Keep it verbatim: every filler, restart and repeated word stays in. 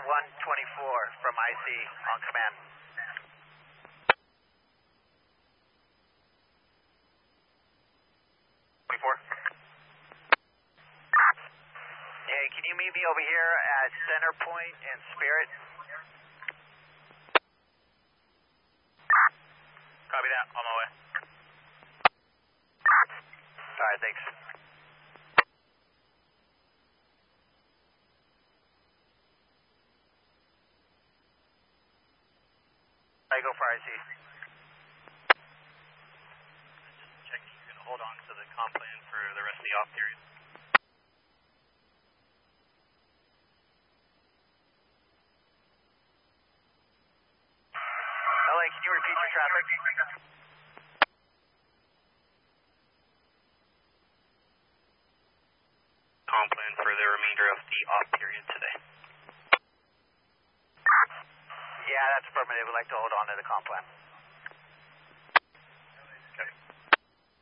one twenty-four from I C on command. twenty-four. Hey, can you meet me over here at Center Point and Spirit? Copy that, on my way. Alright, thanks. I go for I C. Just checking, you're going to hold on to the comp plan for the rest of the off period. L A, can you repeat your traffic? Comp plan for the remainder of the off period today. Yeah, that's affirmative. We'd like to hold on to the comp plan.